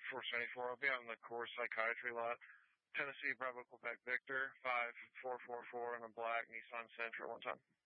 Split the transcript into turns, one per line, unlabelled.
474. I'll be out in the core psychiatry lot. Tennessee, Bravo, Quebec, Victor, 5444 in a black Nissan Sentra one time.